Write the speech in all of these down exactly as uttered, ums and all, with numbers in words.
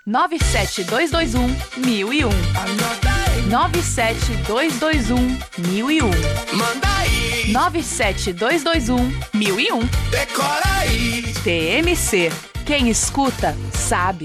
nove sete dois dois um, mil e um. nove sete dois dois um, mil e um. Manda aí. nove sete dois dois um, mil e um. Decora aí. T M C. Quem escuta, sabe.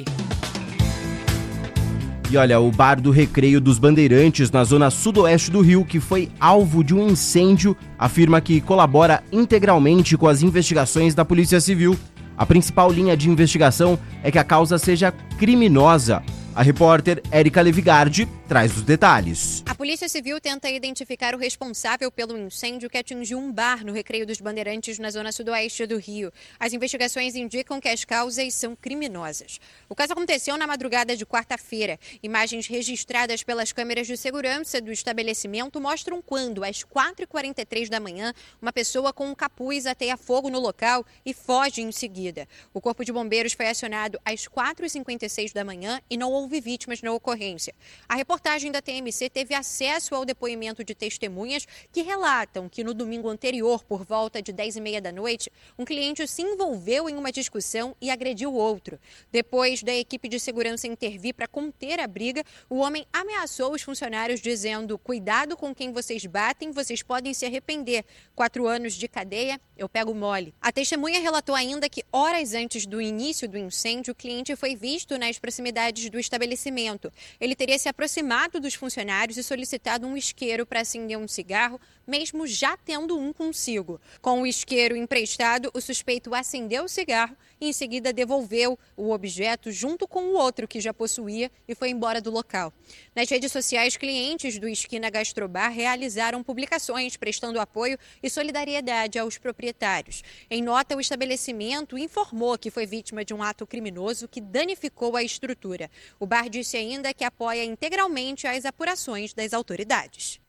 E olha, o Bar do Recreio dos Bandeirantes, na zona sudoeste do Rio, que foi alvo de um incêndio, afirma que colabora integralmente com as investigações da Polícia Civil. A principal linha de investigação é que a causa seja criminosa. A repórter Érica Levigardi traz os detalhes. A Polícia Civil tenta identificar o responsável pelo incêndio que atingiu um bar no Recreio dos Bandeirantes, na zona sudoeste do Rio. As investigações indicam que as causas são criminosas. O caso aconteceu na madrugada de quarta-feira. Imagens registradas pelas câmeras de segurança do estabelecimento mostram quando, às quatro e quarenta e três da manhã, uma pessoa com um capuz ateia fogo no local e foge em seguida. O Corpo de Bombeiros foi acionado às quatro e cinquenta e seis da manhã e não houve vítimas na ocorrência. A reportagem da T M C teve acesso ao depoimento de testemunhas que relatam que no domingo anterior, por volta de dez e meia da noite, um cliente se envolveu em uma discussão e agrediu o outro. Depois da equipe de segurança intervir para conter a briga, o homem ameaçou os funcionários dizendo: cuidado com quem vocês batem, vocês podem se arrepender. Quatro anos de cadeia, eu pego mole. A testemunha relatou ainda que horas antes do início do incêndio, o cliente foi visto nas proximidades do estabelecimento. Ele teria se aproximado dos funcionários e solicitado um isqueiro para acender um cigarro, mesmo já tendo um consigo. Com o isqueiro emprestado, o suspeito acendeu o cigarro e em seguida devolveu o objeto junto com o outro que já possuía e foi embora do local. Nas redes sociais, clientes do Esquina Gastrobar realizaram publicações prestando apoio e solidariedade aos proprietários. Em nota, o estabelecimento informou que foi vítima de um ato criminoso que danificou a estrutura. O bar disse ainda que apoia integralmente as apurações das autoridades.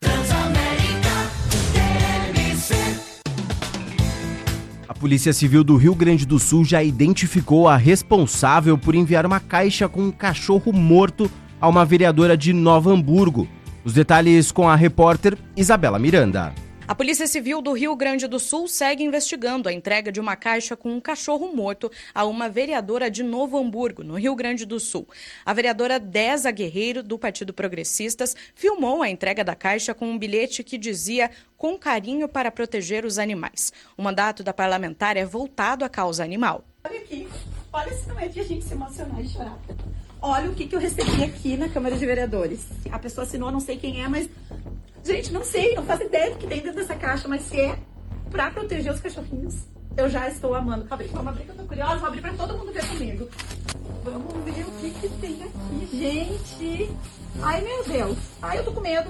A Polícia Civil do Rio Grande do Sul já identificou a responsável por enviar uma caixa com um cachorro morto a uma vereadora de Novo Hamburgo. Os detalhes com a repórter Isabela Miranda. A Polícia Civil do Rio Grande do Sul segue investigando a entrega de uma caixa com um cachorro morto a uma vereadora de Novo Hamburgo, no Rio Grande do Sul. A vereadora Deza Guerreiro, do Partido Progressistas, filmou a entrega da caixa com um bilhete que dizia "com carinho para proteger os animais". O mandato da parlamentar é voltado à causa animal. Olha aqui, olha se não é de a gente se emocionar e chorar. Olha o que, que eu recebi aqui na Câmara de Vereadores. A pessoa assinou, não sei quem é, mas... Gente, não sei, não faço ideia do que tem dentro dessa caixa, mas se é pra proteger os cachorrinhos, eu já estou amando. Vou abrir, vamos abrir que eu tô curiosa, vou abrir pra todo mundo ver comigo. Vamos ver o que que tem aqui, gente. Ai, meu Deus. Ai, eu tô com medo.